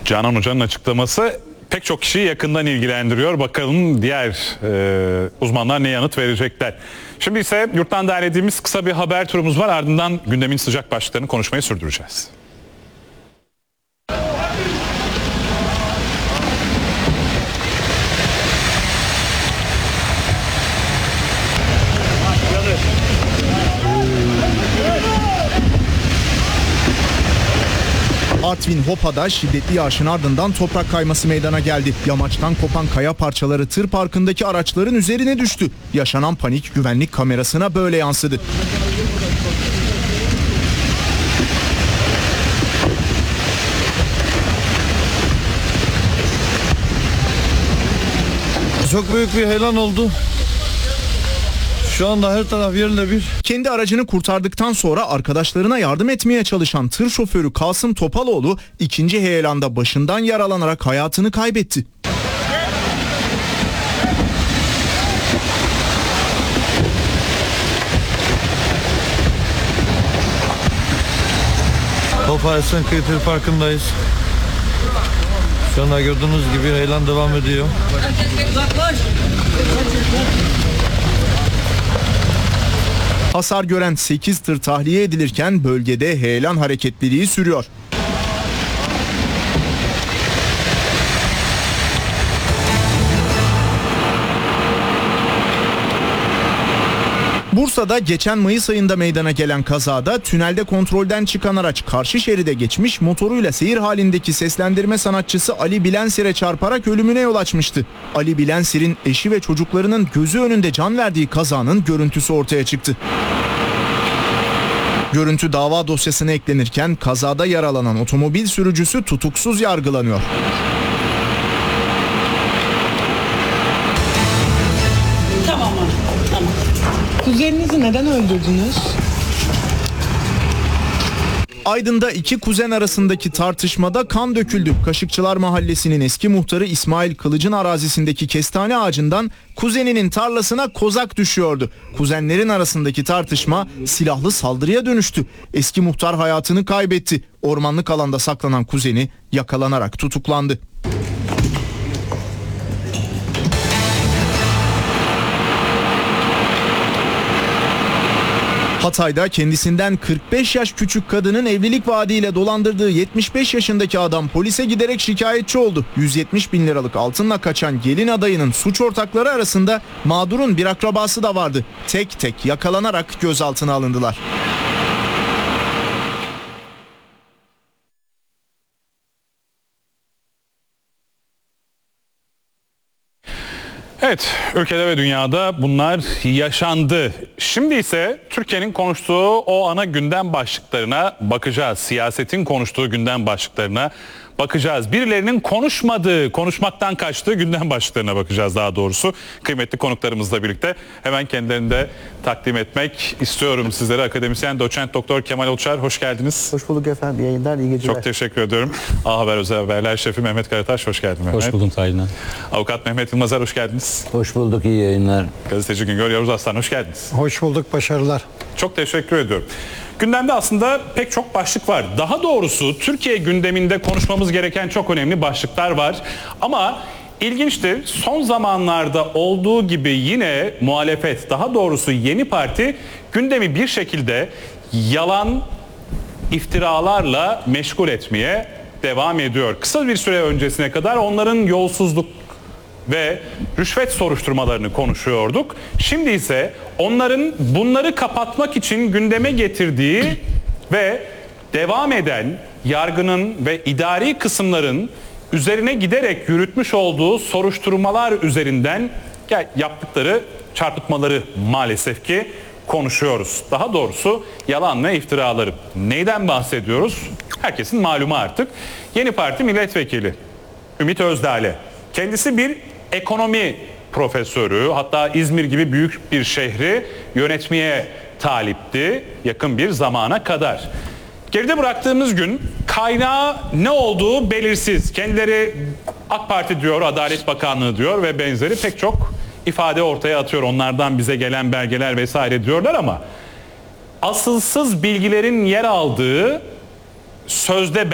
Canan Hoca'nın açıklaması pek çok kişiyi yakından ilgilendiriyor. Bakalım diğer uzmanlar ne yanıt verecekler. Şimdi ise yurttan derlediğimiz kısa bir haber turumuz var. Ardından gündemin sıcak başlıklarını konuşmayı sürdüreceğiz. Artvin Hopa'da şiddetli yağışın ardından toprak kayması meydana geldi. Yamaçtan kopan kaya parçaları tır parkındaki araçların üzerine düştü. Yaşanan panik güvenlik kamerasına böyle yansıdı. Çok büyük bir heyelan oldu. Şu anda her taraf yerle bir. Kendi aracını kurtardıktan sonra arkadaşlarına yardım etmeye çalışan tır şoförü Kasım Topaloğlu ikinci heyelanda başından yaralanarak hayatını kaybetti. Hopa Esenköy Tır Parkı'ndayız. Şu anda gördüğünüz gibi heyelan devam ediyor. Hasar gören 8 tır tahliye edilirken bölgede heyelan hareketliliği sürüyor. Bursa'da geçen Mayıs ayında meydana gelen kazada tünelde kontrolden çıkan araç karşı şeride geçmiş, motoruyla seyir halindeki seslendirme sanatçısı Ali Bilensir'e çarparak ölümüne yol açmıştı. Ali Bilensir'in eşi ve çocuklarının gözü önünde can verdiği kazanın görüntüsü ortaya çıktı. Görüntü dava dosyasına eklenirken kazada yaralanan otomobil sürücüsü tutuksuz yargılanıyor. Tamam. Kuzeninizi neden öldürdünüz? Aydın'da iki kuzen arasındaki tartışmada kan döküldü. Kaşıkçılar Mahallesi'nin eski muhtarı İsmail Kılıç'ın arazisindeki kestane ağacından kuzeninin tarlasına kozak düşüyordu. Kuzenlerin arasındaki tartışma silahlı saldırıya dönüştü. Eski muhtar hayatını kaybetti. Ormanlık alanda saklanan kuzeni yakalanarak tutuklandı. Hatay'da kendisinden 45 yaş küçük kadının evlilik vaadiyle dolandırdığı 75 yaşındaki adam polise giderek şikayetçi oldu. 170 bin liralık altınla kaçan gelin adayının suç ortakları arasında mağdurun bir akrabası da vardı. Tek tek yakalanarak gözaltına alındılar. Evet, ülkede ve dünyada bunlar yaşandı. Şimdi ise Türkiye'nin konuştuğu o ana gündem başlıklarına bakacağız. Siyasetin konuştuğu gündem başlıklarına bakacağız. Birilerinin konuşmadığı, konuşmaktan kaçtığı gündem başlıklarına bakacağız daha doğrusu. Kıymetli konuklarımızla birlikte hemen kendilerini de takdim etmek istiyorum sizlere. Akademisyen Doçent Doktor Kemal Uçar, hoş geldiniz. Hoş bulduk efendim. Yayınlar, iyi geceler. Çok teşekkür ediyorum. A Haber Özel Haberler Şefi Mehmet Karataş, hoş geldin Mehmet. Hoş buldum Taylan. Avukat Mehmet Yılmazer, hoş geldiniz. Hoş bulduk, iyi yayınlar. Gazeteci Güngör Yavuz Aslan, hoş geldiniz. Hoş bulduk, başarılar. Çok teşekkür ediyorum. Gündemde aslında pek çok başlık var. Daha doğrusu Türkiye gündeminde konuşmamız gereken çok önemli başlıklar var. Ama ilginçtir, son zamanlarda olduğu gibi yine muhalefet, daha doğrusu yeni parti gündemi bir şekilde yalan, iftiralarla meşgul etmeye devam ediyor. Kısa bir süre öncesine kadar onların yolsuzluk ve rüşvet soruşturmalarını konuşuyorduk. Şimdi ise onların bunları kapatmak için gündeme getirdiği ve devam eden yargının ve idari kısımların üzerine giderek yürütmüş olduğu soruşturmalar üzerinden yaptıkları çarpıtmaları maalesef ki konuşuyoruz. Daha doğrusu yalan ve iftiraları. Neyden bahsediyoruz? Herkesin malumu artık. Yeni Parti milletvekili Ümit Özdağ'le. Kendisi bir ekonomi profesörü, hatta İzmir gibi büyük bir şehri yönetmeye talipti yakın bir zamana kadar. Geride bıraktığımız gün kaynağı ne olduğu belirsiz. Kendileri AK Parti diyor, Adalet Bakanlığı diyor ve benzeri pek çok ifade ortaya atıyor. Onlardan bize gelen belgeler vesaire diyorlar ama asılsız bilgilerin yer aldığı sözde